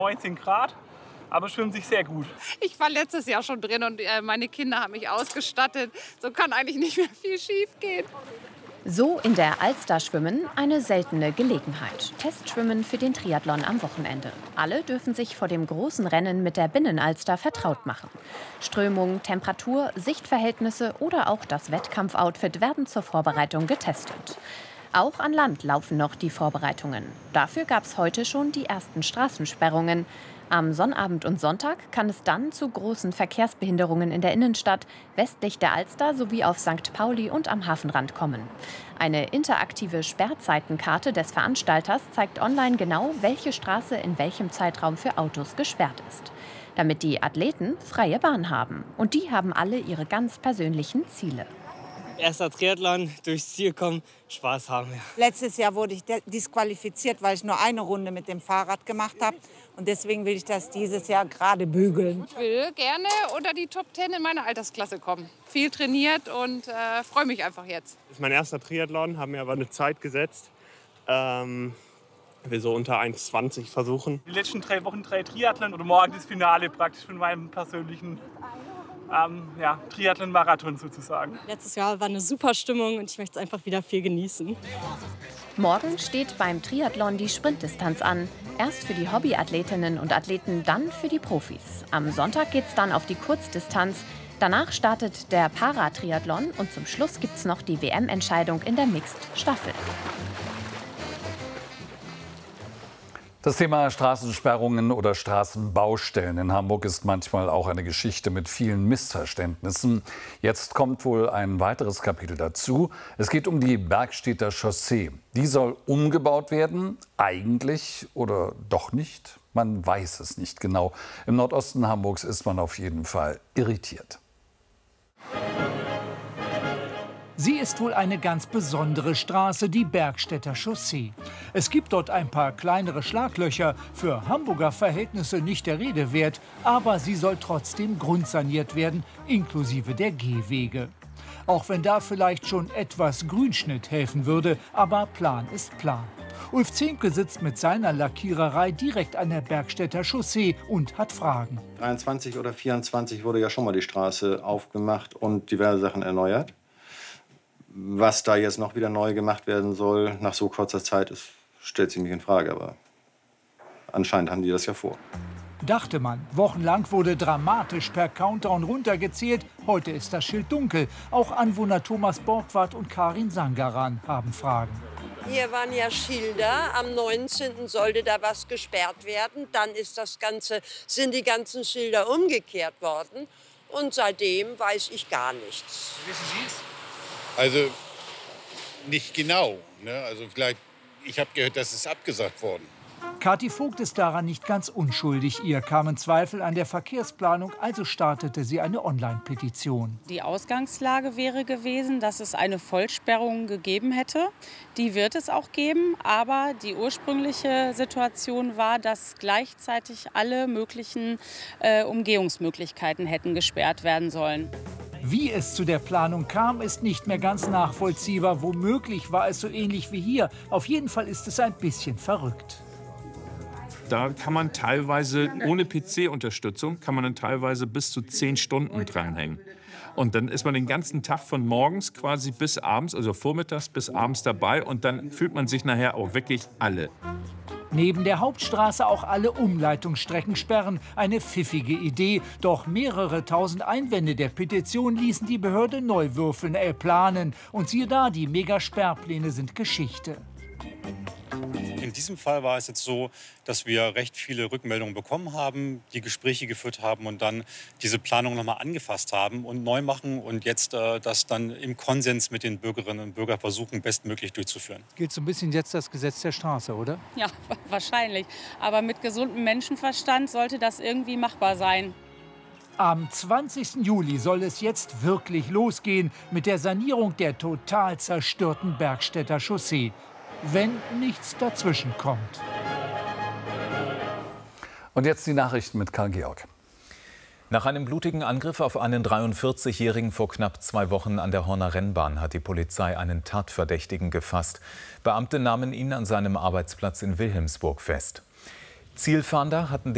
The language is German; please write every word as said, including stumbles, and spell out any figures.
neunzehn Grad, aber schwimmen sich sehr gut. Ich war letztes Jahr schon drin und äh, meine Kinder haben mich ausgestattet. So kann eigentlich nicht mehr viel schief gehen. So in der Alster schwimmen, eine seltene Gelegenheit. Testschwimmen für den Triathlon am Wochenende. Alle dürfen sich vor dem großen Rennen mit der Binnenalster vertraut machen. Strömung, Temperatur, Sichtverhältnisse oder auch das Wettkampfoutfit werden zur Vorbereitung getestet. Auch an Land laufen noch die Vorbereitungen. Dafür gab es heute schon die ersten Straßensperrungen. Am Sonnabend und Sonntag kann es dann zu großen Verkehrsbehinderungen in der Innenstadt, westlich der Alster sowie auf Sankt Pauli und am Hafenrand kommen. Eine interaktive Sperrzeitenkarte des Veranstalters zeigt online genau, welche Straße in welchem Zeitraum für Autos gesperrt ist. Damit die Athleten freie Bahn haben. Und die haben alle ihre ganz persönlichen Ziele. Erster Triathlon, durchs Ziel kommen, Spaß haben. Ja. Letztes Jahr wurde ich disqualifiziert, weil ich nur eine Runde mit dem Fahrrad gemacht habe. Und deswegen will ich das dieses Jahr gerade bügeln. Ich will gerne unter die Top Ten in meiner Altersklasse kommen. Viel trainiert und äh, freue mich einfach jetzt. Das ist mein erster Triathlon, haben mir aber eine Zeit gesetzt. Ähm, wir so unter eins zwanzig versuchen. Die letzten drei Wochen drei Triathlon oder morgen das Finale praktisch von meinem persönlichen Ähm, ja, Triathlon-Marathon sozusagen. Letztes Jahr war eine super Stimmung und ich möchte es einfach wieder viel genießen. Morgen steht beim Triathlon die Sprintdistanz an. Erst für die Hobbyathletinnen und Athleten, dann für die Profis. Am Sonntag geht es dann auf die Kurzdistanz. Danach startet der Paratriathlon und zum Schluss gibt es noch die W M-Entscheidung in der Mixed-Staffel. Das Thema Straßensperrungen oder Straßenbaustellen in Hamburg ist manchmal auch eine Geschichte mit vielen Missverständnissen. Jetzt kommt wohl ein weiteres Kapitel dazu. Es geht um die Bergstedter Chaussee. Die soll umgebaut werden, eigentlich oder doch nicht? Man weiß es nicht genau. Im Nordosten Hamburgs ist man auf jeden Fall irritiert. Sie ist wohl eine ganz besondere Straße, die Bergstedter Chaussee. Es gibt dort ein paar kleinere Schlaglöcher, für Hamburger Verhältnisse nicht der Rede wert, aber sie soll trotzdem grundsaniert werden, inklusive der Gehwege. Auch wenn da vielleicht schon etwas Grünschnitt helfen würde, aber Plan ist Plan. Ulf Ziemke sitzt mit seiner Lackiererei direkt an der Bergstedter Chaussee und hat Fragen. dreiundzwanzig oder vierundzwanzig wurde ja schon mal die Straße aufgemacht und diverse Sachen erneuert. Was da jetzt noch wieder neu gemacht werden soll, nach so kurzer Zeit, ist, stellt sich nicht in Frage. Aber anscheinend haben die das ja vor. Dachte man. Wochenlang wurde dramatisch per Countdown runtergezählt. Heute ist das Schild dunkel. Auch Anwohner Thomas Borgward und Karin Sangaran haben Fragen. Hier waren ja Schilder. Am neunzehnten sollte da was gesperrt werden. Dann ist das Ganze, sind die ganzen Schilder umgekehrt worden. Und seitdem weiß ich gar nichts. Wissen Sie es? Also nicht genau. Ne? Also vielleicht, ich habe gehört, das ist abgesagt worden. Kathi Vogt ist daran nicht ganz unschuldig. Ihr kamen Zweifel an der Verkehrsplanung, also startete sie eine Online-Petition. Die Ausgangslage wäre gewesen, dass es eine Vollsperrung gegeben hätte. Die wird es auch geben, aber die ursprüngliche Situation war, dass gleichzeitig alle möglichen äh, Umgehungsmöglichkeiten hätten gesperrt werden sollen. Wie es zu der Planung kam, ist nicht mehr ganz nachvollziehbar. Womöglich war es so ähnlich wie hier. Auf jeden Fall ist es ein bisschen verrückt. Da kann man teilweise, ohne P C-Unterstützung, kann man dann teilweise bis zu zehn Stunden dranhängen. Und dann ist man den ganzen Tag von morgens quasi bis abends, also vormittags bis abends dabei. Und dann fühlt man sich nachher auch wirklich alle. Neben der Hauptstraße auch alle Umleitungsstrecken sperren. Eine pfiffige Idee. Doch mehrere tausend Einwände der Petition ließen die Behörde neu würfeln, äh, planen. Und siehe da, die Megasperrpläne sind Geschichte. In diesem Fall war es jetzt so, dass wir recht viele Rückmeldungen bekommen haben, die Gespräche geführt haben und dann diese Planung noch mal angefasst haben und neu machen und jetzt äh, das dann im Konsens mit den Bürgerinnen und Bürgern versuchen, bestmöglich durchzuführen. Gilt so ein bisschen jetzt das Gesetz der Straße, oder? Ja, wahrscheinlich. Aber mit gesundem Menschenverstand sollte das irgendwie machbar sein. Am zwanzigsten Juli soll es jetzt wirklich losgehen mit der Sanierung der total zerstörten Bergstedter Chaussee. Wenn nichts dazwischen kommt. Und jetzt die Nachrichten mit Karl Georg. Nach einem blutigen Angriff auf einen dreiundvierzigjährigen vor knapp zwei Wochen an der Horner Rennbahn hat die Polizei einen Tatverdächtigen gefasst. Beamte nahmen ihn an seinem Arbeitsplatz in Wilhelmsburg fest. Zielfahnder hatten